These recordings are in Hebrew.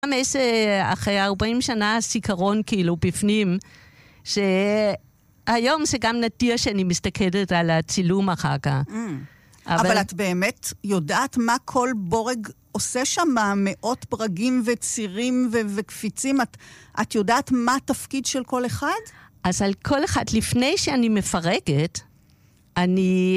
אחרי 40 שנה זיכרון כאילו בפנים, שהיום זה גם נדיר שאני מסתכלת על הצילום אחר כך. אבל את באמת יודעת מה כל בורג עושה שם? מאות ברגים וצירים וקפיצים? את יודעת מה התפקיד של כל אחד? אז על כל אחד, לפני שאני מפרקת, אני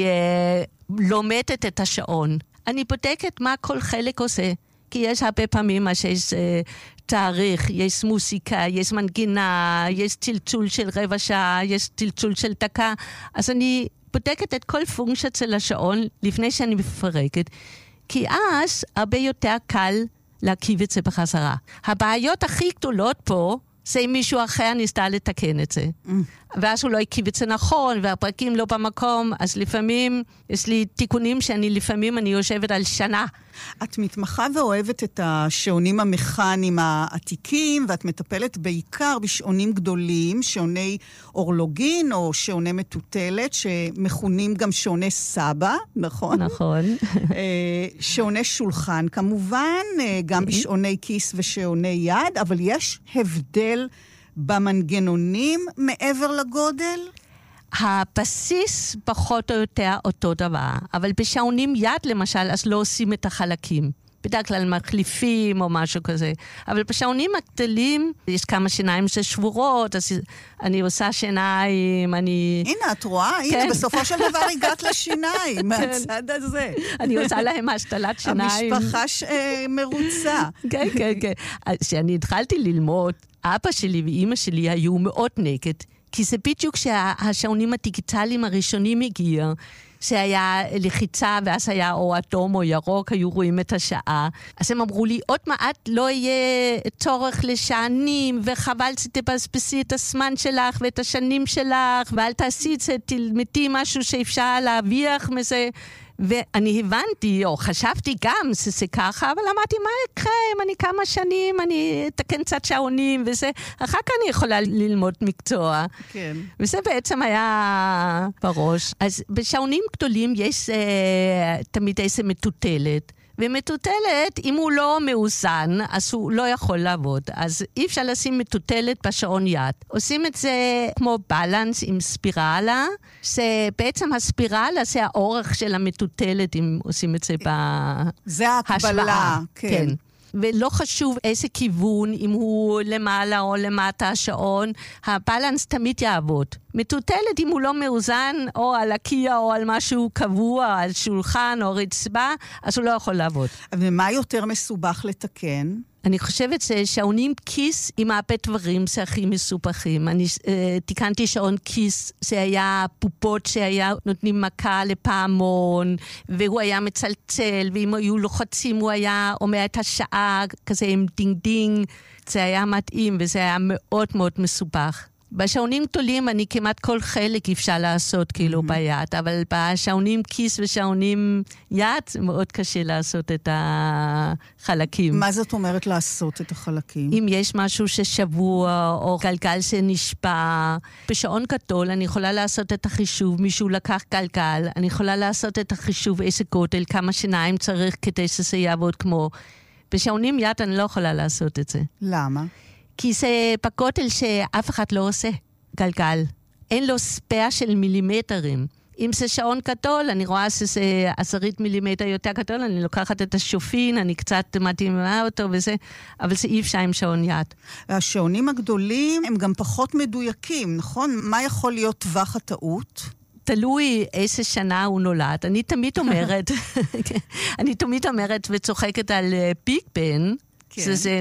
לומדת את השעון. אני בודקת מה כל חלק עושה. כי יש הרבה פעמים שיש תאריך, יש מוסיקה, יש מנגינה, יש צלצול של רבע שעה, יש צלצול של דקה. אז אני בודקת את כל פונקציות של השעון לפני שאני מפרקת. כי אז הרבה יותר קל להרכיב את זה בחזרה. הבעיות הכי גדולות פה, זה אם מישהו אחר ניסה לתקן את זה. ואז הוא לא הקיב את זה נכון, והפרקים לא במקום, אז לפעמים, יש לי תיקונים לפעמים אני יושבת על שנה. את מתמחה ואוהבת את השעונים המכניים העתיקים, ואת מטפלת בעיקר בשעונים גדולים, שעוני אורלוגין או שעוני מטוטלת, שמכונים גם שעוני סבא, נכון? נכון. שעוני שולחן כמובן, גם בשעוני כיס ושעוני יד, אבל יש הבדל במנגנונים מעבר לגודל? הבסיס פחות או יותר אותו דבר, אבל בשעונים יד למשל, אז לא עושים את החלקים. בדרך כלל מחליפים או משהו כזה. אבל בשעונים הגדולים, יש כמה שיניים ששבורות, אז אני עושה שיניים, הנה, את רואה? כן. הנה, בסופו של דבר הגעת לשיניים, מהצד הזה. אני עושה להם השתלת שיניים. המשפחה מרוצה. כן, כן, כן. כשאני התחלתי ללמוד, אבא שלי ואמא שלי היו מאוד נגד, כי זה בדיוק שהשעונים הדיגיטליים הראשונים הגיעו, שהיה לחיצה, ואז היה או אדום או ירוק, היו רואים את השעה. אז הם אמרו לי, עוד מעט לא יהיה צורך לשענים, וחבל שתבזבזי את הזמן שלך ואת השנים שלך, ואל תעשי את זה, תלמדי משהו שאפשר להרוויח מזה. ואני הבנתי, או חשבתי גם שזה ככה, אבל אמרתי, מה יקרה אם אני כמה שנים, אני אתקן קצת שעונים, וזה, אחר כך אני יכולה ללמוד מקצוע. כן. וזה בעצם היה בראש. אז בשעונים גדולים יש תמיד איזה מטוטלת, ומטוטלת, אם הוא לא מאוזן, אז הוא לא יכול לעבוד. אז אי אפשר לשים מטוטלת בשעון יד. עושים את זה כמו בלנס עם ספירלה, שבעצם הספירלה זה האורך של המטוטלת, אם עושים את זה בהשוואה. זה ההקבלה, כן. ולא חשוב איזה כיוון, אם הוא למעלה או למטה השעון, הבלנס תמיד יעבוד. מטוטלת אם הוא לא מאוזן, או על הקיה או על משהו קבוע, על שולחן או רצפה, אז הוא לא יכול לעבוד. ומה יותר מסובך לתקן? אני חושבת ששעונים כיס עם הרבה דברים זה הכי מסובכים. אני תיקנתי שעון כיס, זה היה פופות שהיה נותנים מכה לפעמון, והוא היה מצלצל, ואם היו לוחצים הוא היה אומר את השעה כזה עם דינג דינג. זה היה מתאים וזה היה מאוד מאוד מסובך. בשעונים גדולים אני כמעט כל חלק אפשר לעשות כאילו ביד, אבל בשעונים כיס ושעונים יד זה מאוד קשה לעשות את החלקים. מה זאת אומרת לעשות את החלקים? אם יש משהו ששבוע או גלגל שנשפע, בשעון גדול אני יכולה לעשות את החישוב, מישהו לקח גלגל, אני יכולה לעשות את החישוב איזה גודל, כמה שיניים צריך כדי שזה יעבוד כמו. בשעונים יד אני לא יכולה לעשות את זה. למה? כי זה בגודל שאף אחד לא עושה גלגל. אין לו ספר של מילימטרים. אם זה שעון גדול, אני רואה שזה 10 מילימטר יותר גדול, אני לוקחת את השופין, אני קצת מתאימה אותו וזה, אבל זה אי אפשר עם שעון יד. השעונים הגדולים הם גם פחות מדויקים, נכון? מה יכול להיות טווח הטעות? תלוי איזה שנה הוא נולד. אני תמיד אומרת וצוחקת על ביג בן, זה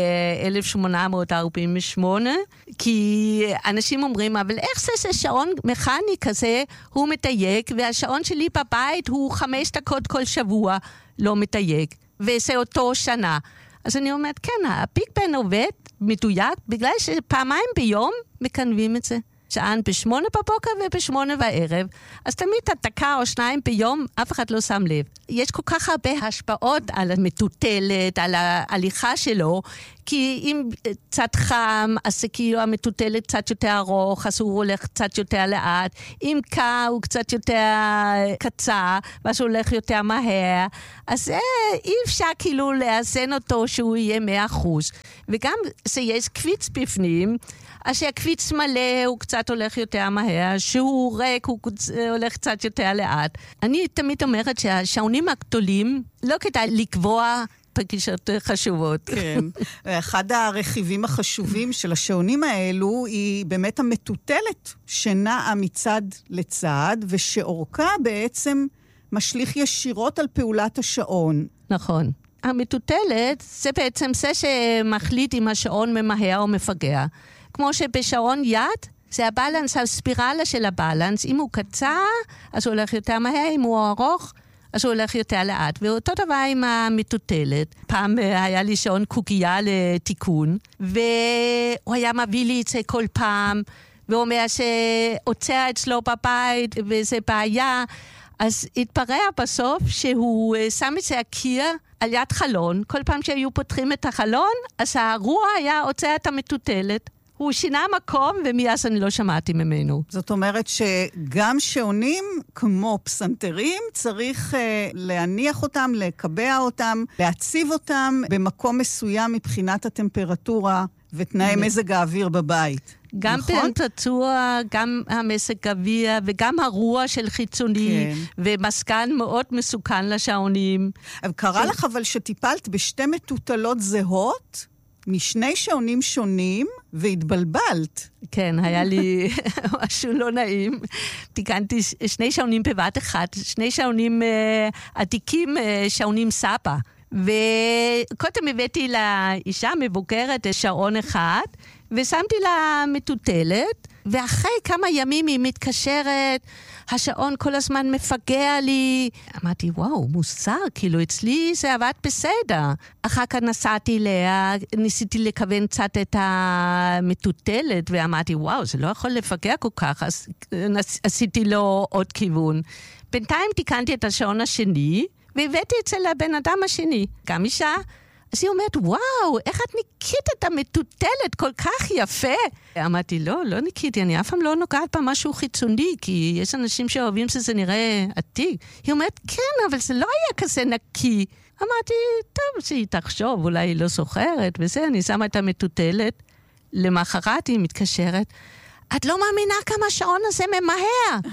מ-1848, כי אנשים אומרים, אבל איך זה שעון מכני כזה, הוא מתייק, והשעון שלי בבית הוא 5 דקות כל שבוע לא מתייק, וזה אותו שנה. אז אני אומרת, כן, הביג בן עובד מדויק, בגלל שפעמיים ביום מקנבים את זה. שען ב8 בבוקר וב8 בערב, אז תמיד הדקה או 2 ביום, אף אחד לא שם לב. יש כל כך הרבה השפעות על המטוטלת, על ההליכה שלו, כי אם קצת חם, אז כאילו המטוטלת קצת יותר ארוך, אז הוא הולך קצת יותר לאט. אם קר, הוא קצת יותר קצר, ואז הוא הולך יותר מהר. אז אי אפשר כאילו לאזן אותו שהוא יהיה 100%. וגם שיש קפיץ בפנים, אז שהקפיץ מלא הוא קצת הולך יותר מהר, שהוא ריק הוא הולך קצת יותר לאט. אני תמיד אומרת שהשעונים הגדולים לא כדאי לקבוע פגישות חשובות. כן. אחד הרכיבים החשובים של השעונים האלו היא באמת המטוטלת שנעה מצד לצד, ושאורכה בעצם משליך ישירות על פעולת השעון. נכון. המטוטלת זה בעצם זה שמחליט אם השעון ממהר או מפגע. כמו שבשעון יד, זה הבלנס, הספירלה של הבלנס. אם הוא קצר, אז הוא הולך יותר מהר, אם הוא ארוך, אז הוא הולך יותר לאט. ואותו דבר עם המטוטלת. פעם היה לי שעון קוקייה לתיקון, והוא היה מביא לי את זה כל פעם, והוא אומר שעוצר אצלו בבית, וזה בעיה. אז התברר בסוף שהוא שם את זה הקיר על יד חלון. כל פעם שהיו פותחים את החלון, אז הרוע היה עוצר את המטוטלת. הוא שינה מקום, ומאז אני לא שמעתי ממנו. זאת אומרת שגם שעונים, כמו פסנתרים, צריך להניח אותם, לקבע אותם, להציב אותם במקום מסוים מבחינת הטמפרטורה ותנאי מזג האוויר בבית. גם טמפרטורה, גם המזג האוויר, וגם הרוע של חיצוני, ומסקן מאוד מסוכן לשעונים. קרה לך אבל שטיפלת בשתי מטוטלות זהות, משני שעונים שונים, והתבלבלת. כן, היה לי משהו לא נעים. תיקנתי שני שעונים בבת אחת, שני שעונים עתיקים, שעונים סבא. וקודם הבאתי לאישה מבוגרת שעון אחד, ושמתי לה מטוטלת, ואחרי כמה ימים היא מתקשרת, השעון כל הזמן מפגע לי. אמרתי, וואו, מוסר, כאילו אצלי זה עבד בסדר. אחר כך נסעתי אליה, ניסיתי לכוון קצת את המטוטלת, ואמרתי, וואו, זה לא יכול לפגע כל כך, אז עשיתי לו עוד כיוון. בינתיים תיקנתי את השעון השני, והבאתי את זה לבן אדם השני, גם אישה. אז היא אומרת, וואו, איך את ניקית את המטוטלת כל כך יפה? אמרתי, לא ניקיתי, אני אף פעם לא נוגעת במשהו חיצוני, כי יש אנשים שאוהבים שזה נראה עתיק. היא אומרת, כן, אבל זה לא היה כזה נקי. אמרתי, טוב, שהיא תחשוב, אולי היא לא זוכרת, וזה, אני שמה את המטוטלת. למחרת היא מתקשרת, את לא מאמינה כמה השעון הזה ממהר.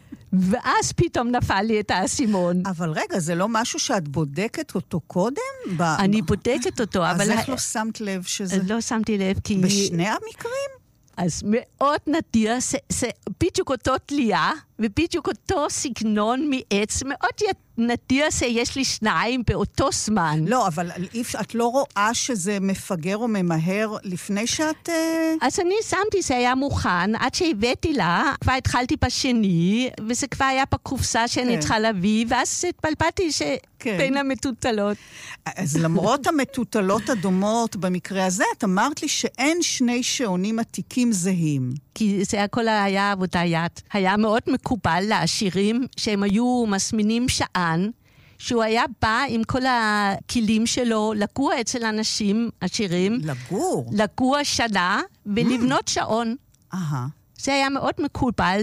ואז פתאום נפל לי את האסימון. אבל רגע, זה לא משהו שאת בודקת אותו קודם? אני בודקת אותו, אבל... אז איך לא שמת לב שזה... לא שמתי לב, כי... בשני המקרים? אז מאוד נדיר, זה בדיוק אותו תלייה, ובדיוק אותו סגנון מעץ, מאוד נדיר שיש לי שניים באותו זמן. לא, אבל את לא רואה שזה מפגר או ממהר לפני שאת... אז אני שמתי, זה היה מוכן, עד שהבאתי לה, כבר התחלתי בשני, וזה כבר היה בקופסה שאני צריכה להביא, ואז התבלבלתי בין המטוטלות. אז למרות המטוטלות הדומות במקרה הזה, את אמרת לי שאין שני שעונים עתיקים זהים. כי זה הכל היה עבודה יד. היה מאוד מקובל לעשירים שהם היו מסמינים שען, שהוא היה בא עם כל הכלים שלו לגור אצל אנשים עשירים. לגור שנה ולבנות שעון. זה היה מאוד מקובל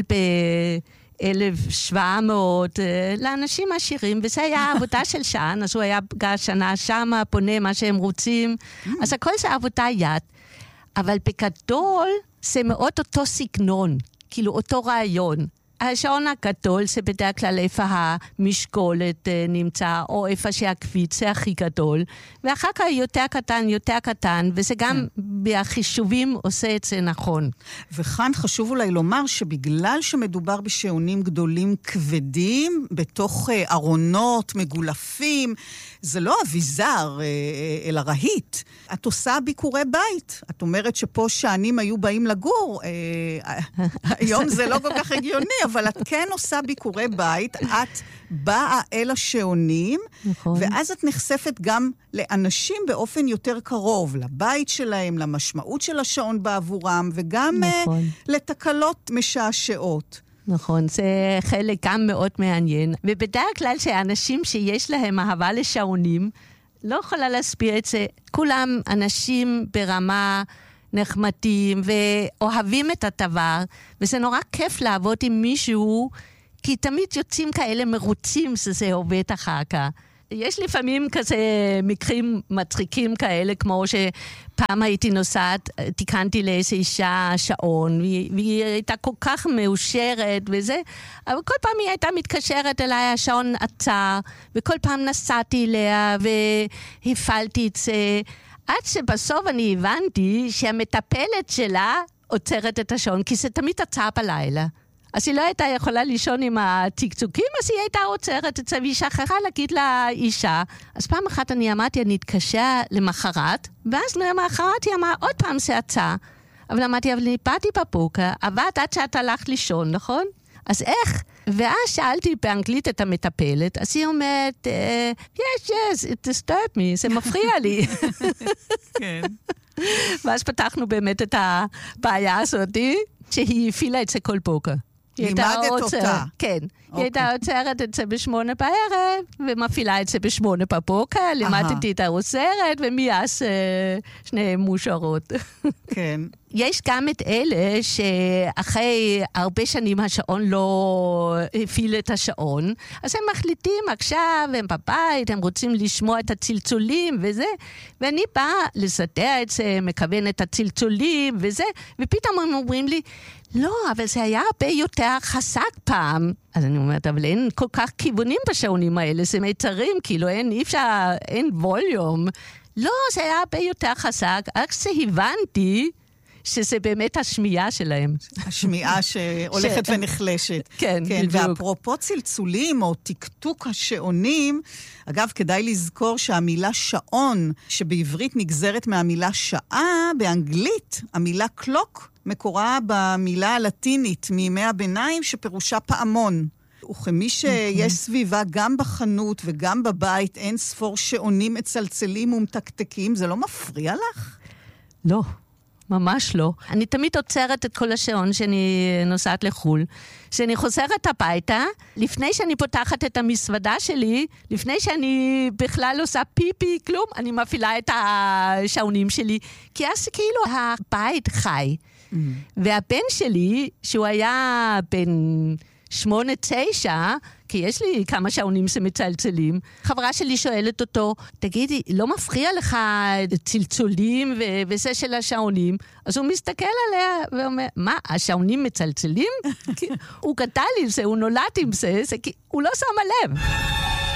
ב-1700 לאנשים עשירים, וזה היה עבודה של שען, אז הוא היה גר שנה שמה, פונה מה שהם רוצים. אז הכל זה עבודה יד. אבל בגדול זה מאוד אותו סגנון, כאילו אותו רעיון. השעון הגדול זה בדרך כלל איפה המשקולת נמצא, או איפה שהקפיץ זה הכי גדול, ואחר כך יותר קטן, וזה גם בחישובים עושה את זה נכון. וכאן חשוב אולי לומר שבגלל שמדובר בשעונים גדולים כבדים, בתוך ארונות מגולפים, זה לא אביזר, אלא רהיט. את עושה ביקורי בית. את אומרת שפה שענים היו באים לגור. היום זה לא כל כך הגיוני, אבל את כן עושה ביקורי בית. את באה אל השעונים, ואז את נחשפת גם לאנשים באופן יותר קרוב, לבית שלהם, למשמעות של השעון בעבורם, וגם נכון. לתקלות משעשעות. נכון, זה חלק גם מאוד מעניין. ובדרך כלל שאנשים שיש להם אהבה לשעונים, לא יכולה להסביר את זה. כולם אנשים ברמה נחמדים ואוהבים את הדבר, וזה נורא כיף לעבוד עם מישהו, כי תמיד יוצאים כאלה מרוצים שזה עובד אחר כך. יש לפעמים כזה מקרים מצחיקים כאלה, כמו שפעם הייתי נוסעת, תיקנתי לאיזו אישה שעון, והיא הייתה כל כך מאושרת וזה, אבל כל פעם היא הייתה מתקשרת אליי, השעון עצר, וכל פעם נסעתי אליה והפעלתי את זה, עד שבסוף אני הבנתי שהמטפלת שלה עוצרת את השעון, כי זה תמיד עצר בלילה. אז היא לא הייתה יכולה לישון עם הצקצוקים, אז היא הייתה עוצרת את זה, והיא שכחה להגיד לאישה. אז פעם אחת אני אמרתי, אני אתקשר למחרת, ואז למחרת היא אמרה, עוד פעם זה עצר. אבל אמרתי, אבל אני באתי בבוקר, עבד עד שאת הלכת לישון, נכון? אז איך? ואז שאלתי באנגלית את המטפלת, אז היא אומרת, yes, it disturbed me, זה מפריע לי. כן. ואז פתחנו באמת את הבעיה הזאת, שהיא הפעילה את זה כל בוקר. לימדת אותה. כן. היא הייתה עוצרת את זה ב8 בערב, ומפעילה את זה ב8 בבוקר, לימדתי את העוזרת, ומאז שניהם מאושרות. כן. יש גם את אלה שאחרי הרבה שנים השעון לא הפעיל את השעון, אז הם מחליטים עכשיו, הם בבית, הם רוצים לשמוע את הצלצולים וזה, ואני באה לסדר את זה, מכוון את הצלצולים וזה, ופתאום הם אומרים לי, לא, אבל זה היה הרבה יותר חזק פעם. אז אני אומרת, אבל אין כל כך כיוונים בשעונים האלה, זה מיתרים, כאילו אי אפשר, אין ווליום. לא, זה היה הרבה יותר חזק, רק שהבנתי שזה באמת השמיעה שלהם. השמיעה שהולכת ונחלשת. כן, בדיוק. ואפרופו צלצולים או תקתוק השעונים, אגב, כדאי לזכור שהמילה שעון, שבעברית נגזרת מהמילה שעה, באנגלית, המילה קלוק, מקורה במילה הלטינית מימי הביניים, שפירושה פעמון. וכמי שיש סביבה גם בחנות וגם בבית, אין ספור שעונים מצלצלים ומתקתקים, זה לא מפריע לך? לא. ממש לא. אני תמיד עוצרת את כל השעון שאני נוסעת לחול. שאני חוזרת הביתה, לפני שאני פותחת את המזוודה שלי, לפני שאני בכלל עושה פיפי, כלום, אני מפעילה את השעונים שלי. כי אז כאילו הבית חי. והבן שלי, שהוא היה בן 8-9, כי יש לי כמה שעונים שמצלצלים, חברה שלי שואלת אותו, תגידי, לא מפריע לך צלצולים וזה של השעונים? אז הוא מסתכל עליה ואומר, מה, השעונים מצלצלים? הוא גדל עם זה, הוא נולד עם זה, הוא לא שם לב.